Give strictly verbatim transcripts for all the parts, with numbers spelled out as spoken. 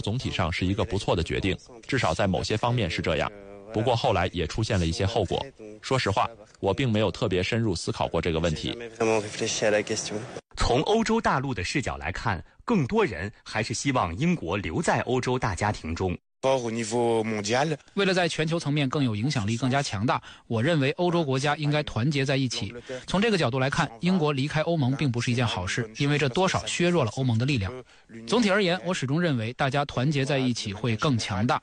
总体上是一个不错的决定，至少在某些方面是这样。不过后来也出现了一些后果。说实话，我并没有特别深入思考过这个问题。 从欧洲大陆的视角来看，更多人还是希望英国留在欧洲大家庭中。 为了在全球层面更有影响力、更加强大，我认为欧洲国家应该团结在一起。从这个角度来看，英国离开欧盟并不是一件好事，因为这多少削弱了欧盟的力量。总体而言，我始终认为大家团结在一起会更强大。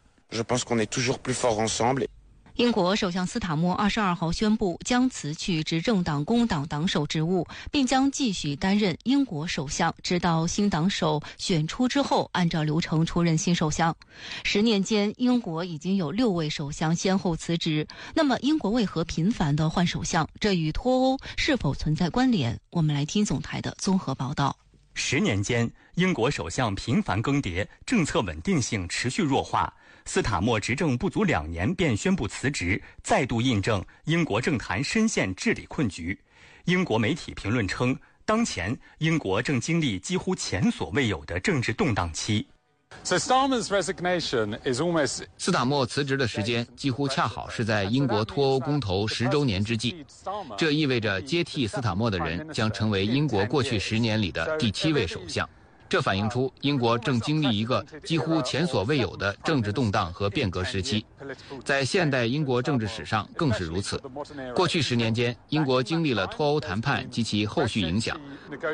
英国首相斯塔默二十二号宣布将辞去执政党工党党首职务，并将继续担任英国首相，直到新党首选出之后，按照流程出任新首相。十年间，英国已经有六位首相先后辞职。那么，英国为何频繁地换首相？这与脱欧是否存在关联？我们来听总台的综合报道。 十年间，英国首相频繁更迭，政策稳定性持续弱化。斯塔默执政不足两年便宣布辞职，再度印证英国政坛深陷治理困局。英国媒体评论称，当前英国正经历几乎前所未有的政治动荡期。 斯塔默辞职的时间几乎恰好是在英国脱欧公投十周年之际，这意味着接替斯塔默的人将成为英国过去十年里的第七位首相。这反映出英国正经历一个几乎前所未有的政治动荡和变革时期，在现代英国政治史上更是如此。过去十年间，英国经历了脱欧谈判及其后续影响。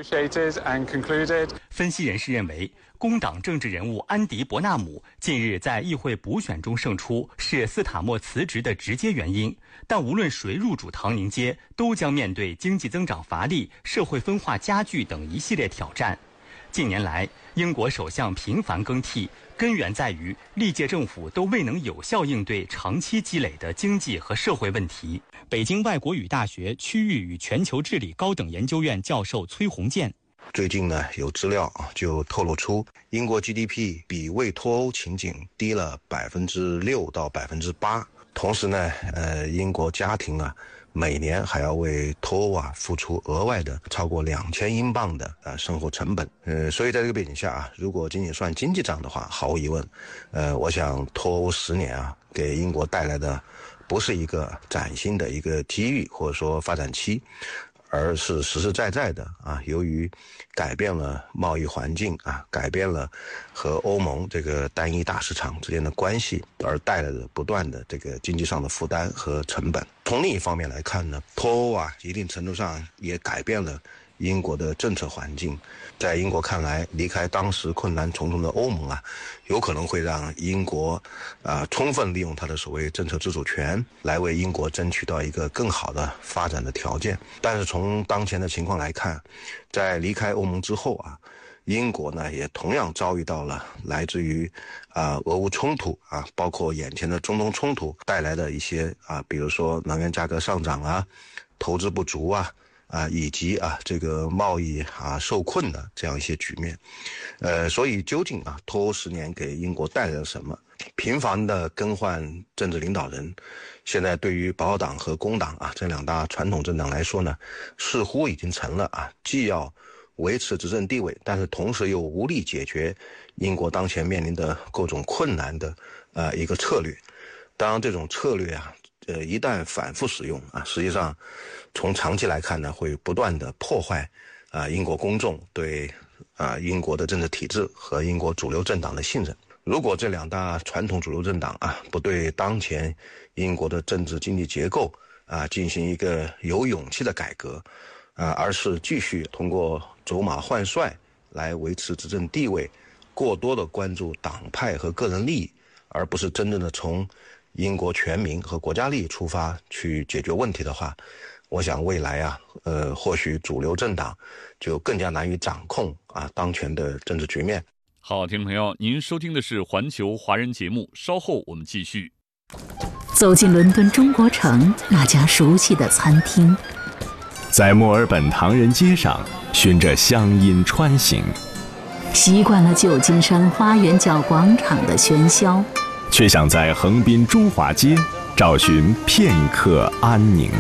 分析人士认为，工党政治人物安迪·伯纳姆近日在议会补选中胜出，是斯塔默辞职的直接原因。但无论谁入主唐宁街，都将面对经济增长乏力、社会分化加剧等一系列挑战。近年来，英国首相频繁更替，根源在于历届政府都未能有效应对长期积累的经济和社会问题。北京外国语大学区域与全球治理高等研究院教授崔洪建， 最近呢，有资料就透露出，英国 G D P 比未脱欧情景低了百分之六到百分之八。同时呢，呃，英国家庭啊，每年还要为脱欧啊付出额外的超过两千英镑的呃生活成本。呃，所以在这个背景下啊，如果仅仅算经济账的话，毫无疑问，呃，我想脱欧十年啊，给英国带来的不是一个崭新的一个机遇或者说发展期，而是实实在在的啊，由于改变了贸易环境啊，改变了和欧盟这个单一大市场之间的关系，而带来的不断的这个经济上的负担和成本。从另一方面来看呢，脱欧啊，一定程度上也改变了英国的政策环境。在英国看来，离开当时困难重重的欧盟啊，有可能会让英国啊、呃、充分利用它的所谓政策自主权，来为英国争取到一个更好的发展的条件。但是从当前的情况来看，在离开欧盟之后啊，英国呢也同样遭遇到了来自于啊、呃、俄乌冲突啊，包括眼前的中东冲突带来的一些啊，比如说能源价格上涨啊，投资不足啊。啊，以及啊，这个贸易啊受困的这样一些局面，呃，所以究竟啊，脱欧十年给英国带来了什么？频繁的更换政治领导人，现在对于保守党和工党啊这两大传统政党来说呢，似乎已经成了啊，既要维持执政地位，但是同时又无力解决英国当前面临的各种困难的呃一个策略。当然，这种策略啊。呃，一旦反复使用啊，实际上从长期来看呢，会不断的破坏啊英国公众对啊英国的政治体制和英国主流政党的信任。如果这两大传统主流政党啊不对当前英国的政治经济结构啊进行一个有勇气的改革啊，而是继续通过走马换帅来维持执政地位，过多的关注党派和个人利益，而不是真正的从英国全民和国家利益出发去解决问题的话，我想未来啊，呃，或许主流政党就更加难以掌控啊当前的政治局面。 好，听众朋友，您收听的是环球华人节目，稍后我们继续。 走进伦敦中国城那家熟悉的餐厅， 在墨尔本唐人街上循着乡音穿行， 习惯了旧金山花园角广场的喧嚣， 却想在横滨中华街找寻片刻安宁，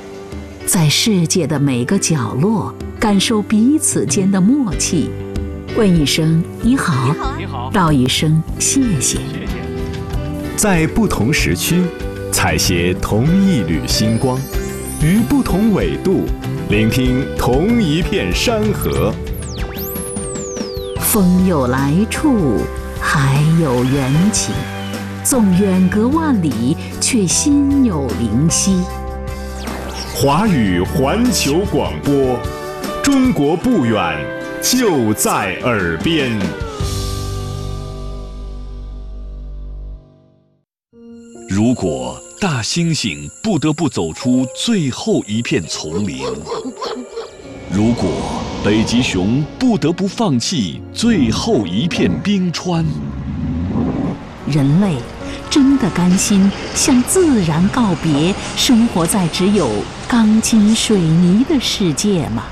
在世界的每个角落感受彼此间的默契， 问一声你好， 你好， 道一声谢谢。 谢谢。 在不同时区，采撷同一缕星光，于不同纬度，聆听同一片山河。 风有来处，海有缘起，纵远隔万里，却心有灵犀。 华语环球广播，中国不远，就在耳边。 如果大猩猩不得不走出最后一片丛林，如果北极熊不得不放弃最后一片冰川， 人类真的甘心向自然告别，生活在只有钢筋水泥的世界吗？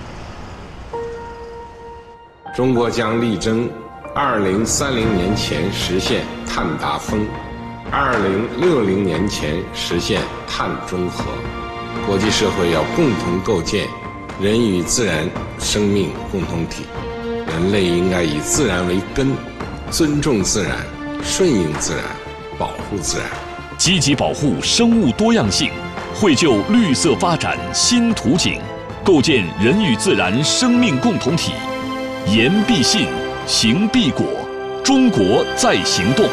中国将力争二零三零年前实现碳达峰，二零六零年前实现碳中和。国际社会要共同构建人与自然生命共同体，人类应该以自然为根，尊重自然，顺应自然，保护自然， 积极保护生物多样性，绘就绿色发展新图景，构建人与自然生命共同体。言必信，行必果，中国在行动。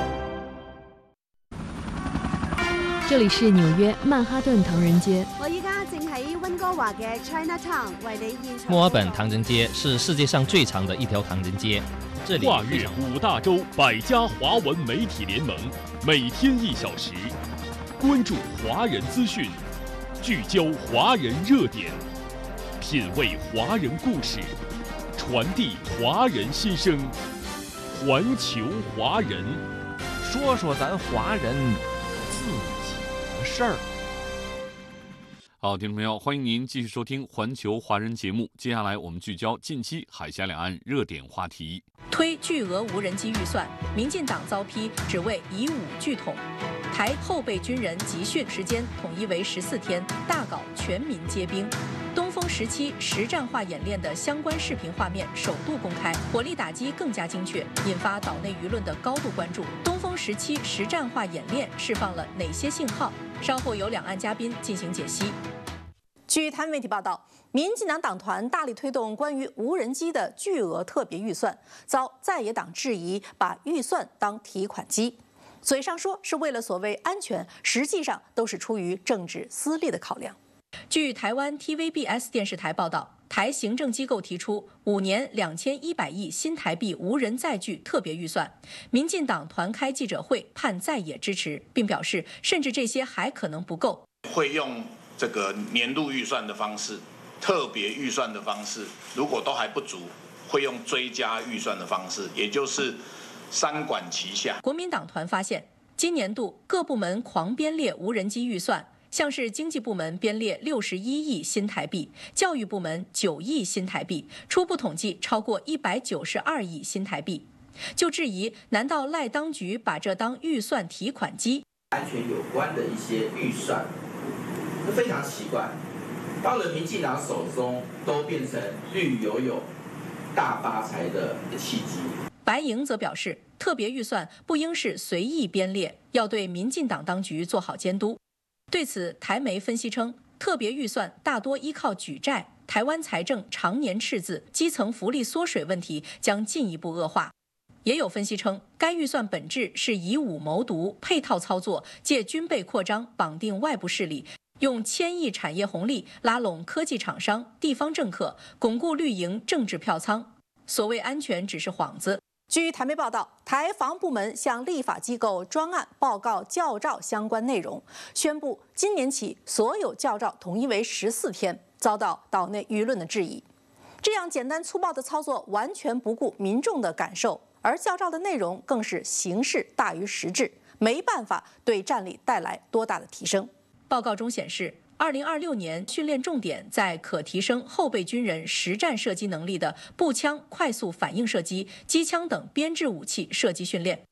这里是纽约曼哈顿唐人街。 我依家正喺温哥華嘅 Chinatown 為你現場。 墨爾本唐人街是世界上最長的一條唐人街。這裡跨越五大洲百家華文媒體聯盟，每天一小時，關注華人資訊，聚焦華人熱點，品味華人故事，傳遞華人心聲，環球華人， 說說咱華人自己的事兒。 好，听众朋友，欢迎您继续收听环球华人节目。接下来我们聚焦近期海峡两岸热点话题。 推巨额无人机预算，民进党遭批只为以武拒统。台后备军人集训时间统一为十四天，大搞全民皆兵。东风十七实战化演练的相关视频画面首度公开，火力打击更加精确，引发岛内舆论的高度关注。东风十七实战化演练释放了哪些信号？稍后由两岸嘉宾进行解析。据台湾媒体报道，民进党党团大力推动关于无人机的巨额特别预算，遭在野党质疑把预算当提款机。嘴上说是为了所谓安全，实际上都是出于政治私利的考量。据台湾 T V B S 电视台报道，台行政机构提出五年两千一百亿新台币无人载具特别预算，民进党团开记者会盼在野支持，并表示甚至这些还可能不够， 会用这个年度预算的方式、特别预算的方式，如果都还不足，会用追加预算的方式，也就是三管齐下。国民党团发现，今年度各部门狂编列无人机预算，像是经济部门编列六十一亿新台币，教育部门九亿新台币，初步统计超过一百九十二亿新台币。就质疑，难道赖当局把这当预算提款机？ 安全有关的一些预算，非常奇怪，到了民进党手中都变成绿油油、大发财的契机。 白营则表示，特别预算不应是随意编列，要对民进党当局做好监督。对此，台媒分析称，特别预算大多依靠举债，台湾财政常年赤字，基层福利缩水问题将进一步恶化。也有分析称，该预算本质是以武谋独，配套操作，借军备扩张绑定外部势力，用千亿产业红利拉拢科技厂商、地方政客，巩固绿营政治票仓。所谓安全只是幌子。据台媒报道，台防部门向立法机构专案报告教召相关内容，宣布今年起所有教召统一为十四天，遭到岛内舆论的质疑。这样简单粗暴的操作完全不顾民众的感受，而教召的内容更是形式大于实质，没办法对战力带来多大的提升。报告中显示，二零二六年训练重点在可提升后备军人实战射击能力的步枪快速反应射击、机枪等编制武器射击训练。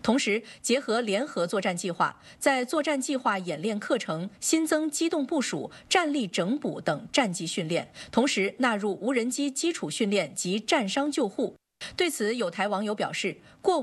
同时结合联合作战计划，在作战计划演练课程新增机动部署、战力整补等战技训练，同时纳入无人机基础训练及战伤救护。对此，有台网友表示，过往